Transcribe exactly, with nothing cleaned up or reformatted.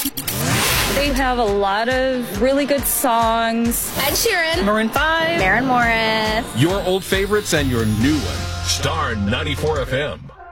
They have a lot of really good songs. Ed Sheeran, Maroon five, Maren Morris. Your old favorites and your new one. Star ninety-four F M.